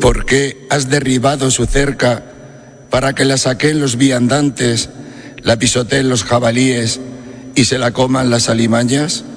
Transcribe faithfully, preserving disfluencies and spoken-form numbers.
¿Por qué has derribado su cerca para que la saquen los viandantes, la pisoteen los jabalíes y se la coman las alimañas?